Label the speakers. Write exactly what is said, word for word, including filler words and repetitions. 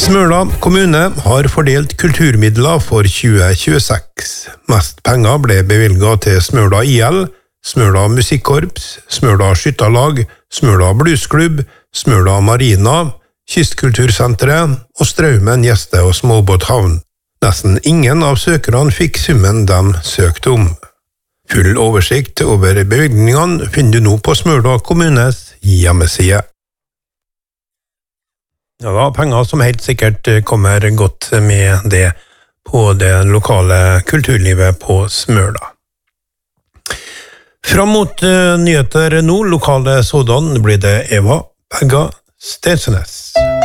Speaker 1: Smøla kommune har fordelt kulturmidler for tjue tjueseks. Mest penger ble bevilget til Smøla I L, Smøla Musikkorps, Smøla Skytterlag, Smøla Bluesklubb, Smøla Marina, Kystkultursenteret og Straumen gjeste- og småbåthavn. Nesten ingen av søkerne fikk summen de søkte om. Full oversikt over bevilgningene finner du nå på Smøla kommunes hjemmeside. Ja da, penger som helt sikkert kommer godt med det på det lokale kulturlivet på Smøla. Fram mot uh, nyheter nå, lokale sådan, blir det Eva Begga Stensnes.